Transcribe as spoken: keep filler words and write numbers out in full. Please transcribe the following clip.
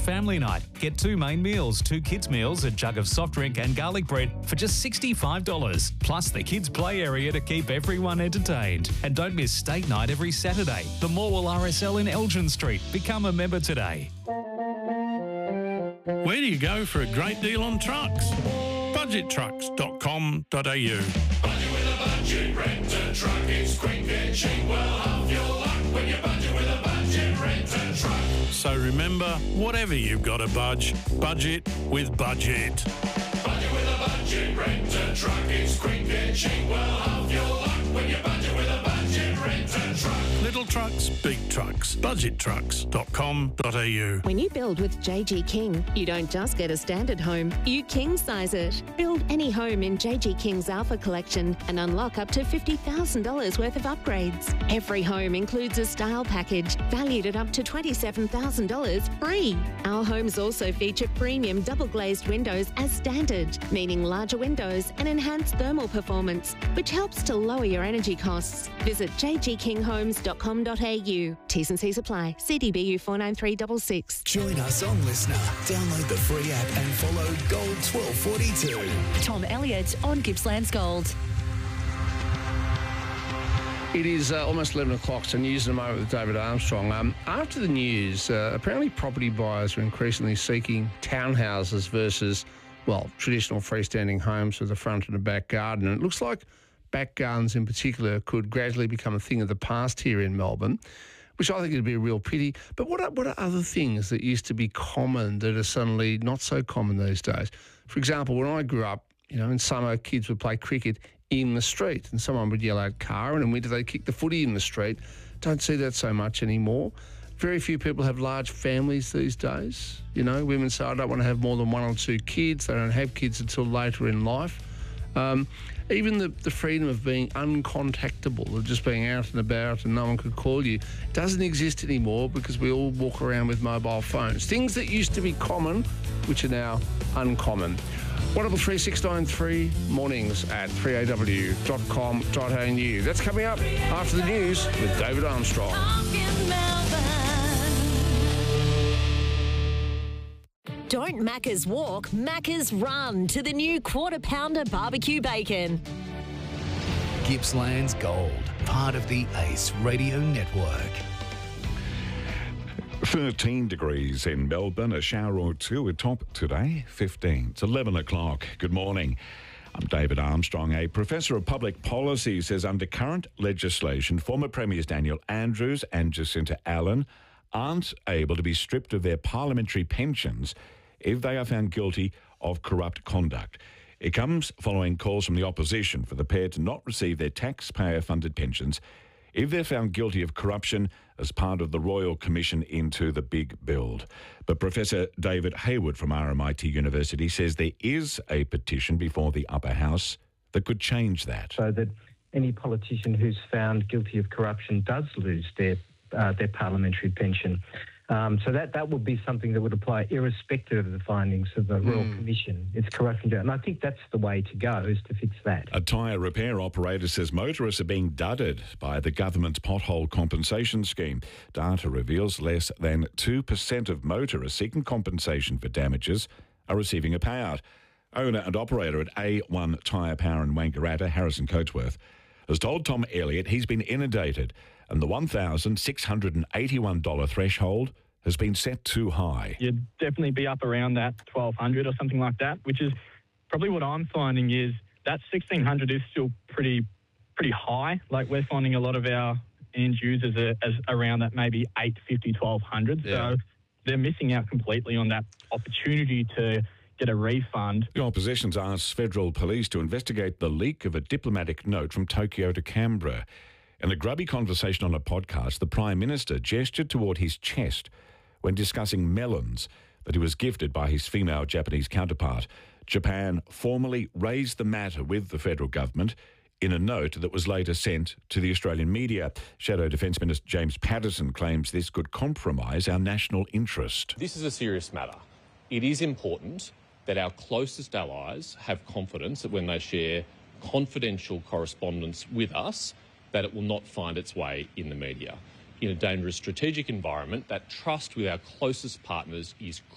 family night. Get two main meals, two kids' meals, a jug of soft drink and garlic bread for just sixty-five dollars. Plus the kids' play area to keep everyone entertained. And don't miss State Night every Saturday. The Morwell R S L in Elgin Street. Become a member today. Where do you go for a great deal on trucks? budget trucks dot com dot a u. Budget with a budget, rent a truck. It's quick and cheap, well off your luck when you budget with a budget, rent a truck. So remember, whatever you've got to budge, budget with Budget. Budget with a budget, rent a truck. It's quick and cheap, well off your luck when you budget with a budget, rent a truck. Little trucks, big trucks. budget trucks dot com dot a u. When you build with J G King, you don't just get a standard home, you king size it. Build any home in J G King's Alpha Collection and unlock up to fifty thousand dollars worth of upgrades. Every home includes a style package valued at up to twenty-seven thousand dollars free. Our homes also feature premium double glazed windows as standard, meaning larger windows and enhanced thermal performance, which helps to lower your energy costs. Visit j g king homes dot com dot a u. T's and C's apply. C D B U four nine three six six. Join us on Listener. Download the free app and follow Gold twelve forty-two. Tom Elliott on Gippsland's Gold. It is uh, almost eleven o'clock, so news in a moment with David Armstrong. Um, after the news, uh, apparently property buyers are increasingly seeking townhouses versus, well, traditional freestanding homes with a front and a back garden. And it looks like back gardens in particular could gradually become a thing of the past here in Melbourne, which I think would be a real pity. But what are, what are other things that used to be common that are suddenly not so common these days? For example, when I grew up, you know, in summer kids would play cricket in the street and someone would yell out car, and in winter they'd kick the footy in the street. Don't see that so much anymore. Very few people have large families these days. You know, women say, I don't want to have more than one or two kids. They don't have kids until later in life. Um, even the, the freedom of being uncontactable, of just being out and about and no one could call you, doesn't exist anymore because we all walk around with mobile phones. Things that used to be common, which are now uncommon. one three three six nine three, mornings at three a w dot com dot a u. That's coming up after the news with David Armstrong. Don't Macca's walk, Macca's run to the new Quarter Pounder barbecue bacon. Gippsland's Gold, part of the Ace Radio Network. thirteen degrees in Melbourne, a shower or two atop today, fifteen. It's eleven o'clock. Good morning. I'm David Armstrong. A professor of public policy says under current legislation, former Premiers Daniel Andrews and Jacinta Allen aren't able to be stripped of their parliamentary pensions if they are found guilty of corrupt conduct. It comes following calls from the opposition for the pair to not receive their taxpayer-funded pensions if they're found guilty of corruption as part of the Royal Commission into the big build. But Professor David Hayward from R M I T University says there is a petition before the upper house that could change that. So that any politician who's found guilty of corruption does lose their uh, their parliamentary pension. Um, so that, that would be something that would apply irrespective of the findings of the mm. Royal Commission. It's corruption. And I think that's the way to go, is to fix that. A tyre repair operator says motorists are being dudded by the government's pothole compensation scheme. Data reveals less than two percent of motorists seeking compensation for damages are receiving a payout. Owner and operator at A one Tyre Power in Wangaratta, Harrison Coatsworth, has told Tom Elliott he's been inundated and the one thousand six hundred eighty-one dollars threshold has been set too high. You'd definitely be up around that twelve hundred dollars or something like that, which is probably what I'm finding is that sixteen hundred dollars is still pretty pretty high. Like we're finding a lot of our end users are, as around that maybe eight fifty, twelve hundred. Yeah. So they're missing out completely on that opportunity to get a refund. The opposition's asked federal police to investigate the leak of a diplomatic note from Tokyo to Canberra. In a grubby conversation on a podcast, the Prime Minister gestured toward his chest when discussing melons that he was gifted by his female Japanese counterpart. Japan formally raised the matter with the federal government in a note that was later sent to the Australian media. Shadow Defence Minister James Patterson claims this could compromise our national interest. This is a serious matter. It is important that our closest allies have confidence that when they share confidential correspondence with us, that it will not find its way in the media. In a dangerous strategic environment, that trust with our closest partners is